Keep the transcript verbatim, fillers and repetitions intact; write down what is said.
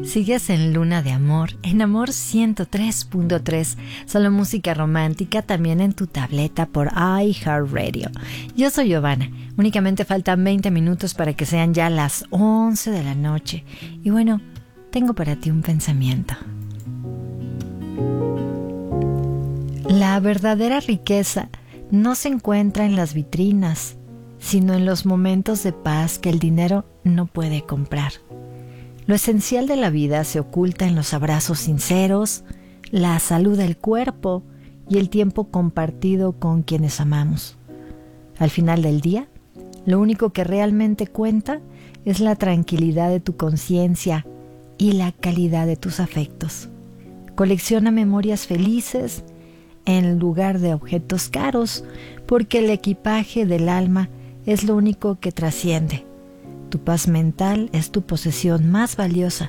Sigues en Luna de Amor, en Amor ciento tres punto tres, solo música romántica también en tu tableta por iHeartRadio. Yo soy Giovanna, únicamente faltan veinte minutos para que sean ya las once de la noche. Y bueno, tengo para ti un pensamiento. La verdadera riqueza no se encuentra en las vitrinas, sino en los momentos de paz que el dinero no puede comprar. Lo esencial de la vida se oculta en los abrazos sinceros, la salud del cuerpo y el tiempo compartido con quienes amamos. Al final del día, lo único que realmente cuenta es la tranquilidad de tu conciencia y la calidad de tus afectos. Colecciona memorias felices en lugar de objetos caros, porque el equipaje del alma es lo único que trasciende. Tu paz mental es tu posesión más valiosa